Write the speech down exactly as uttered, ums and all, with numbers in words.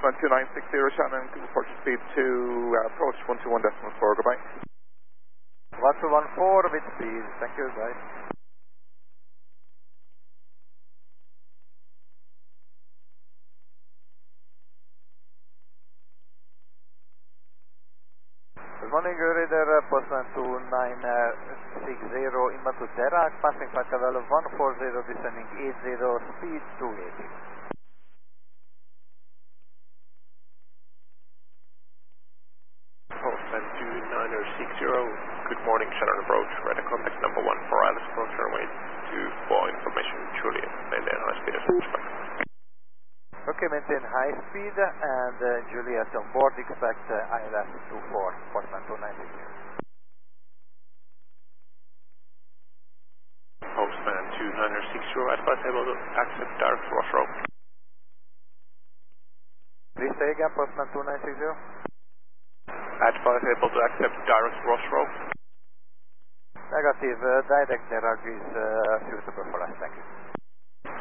Postman two nine six zero, Shannon, report your speed to uh, approach one two one decimal four, goodbye. one two one four with speed, thank you, bye. Good morning, Reader, uh, Postman two nine six zero, inbound to Terak, passing flight level of one four zero, descending eight zero, speed two eighty. Postman two nine six zero, good morning, Shannon approach, radar contact number one for Isles approach runway two four, information Juliet, maintain high speed as expected. Okay, maintain high speed and uh, Juliet on board, expect uh, I L S two four, Postman two nine six zero. Postman two nine six zero, advise able to accept direct crossroad. Please say again, Postman two nine six zero. Advise able to accept direct crossroad. Negative, uh, direct Terak is uh, suitable for us, thank you.